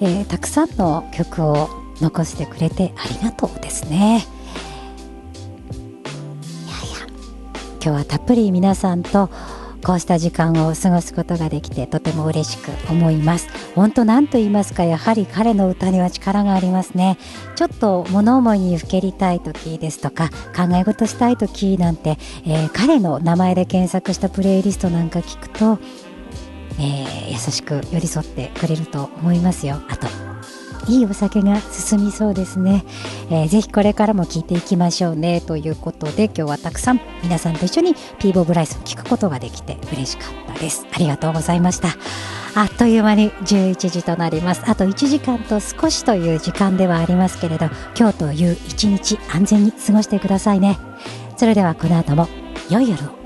たくさんの曲を残してくれてありがとうですね。今日はたっぷり皆さんとこうした時間を過ごすことができてとても嬉しく思います。本当何と言いますか、やはり彼の歌には力がありますね。ちょっと物思いにふけりたい時ですとか考え事したい時なんて、彼の名前で検索したプレイリストなんか聞くと、優しく寄り添ってくれると思いますよ。あといいお酒が進みそうですね。ぜひこれからも聞いていきましょうねということで、今日はたくさん皆さんと一緒にピーボーブライスを聞くことができて嬉しかったです。ありがとうございました。あっという間に11時となります。あと1時間と少しという時間ではありますけれど、今日という一日安全に過ごしてくださいね。それではこの後も良い夜を。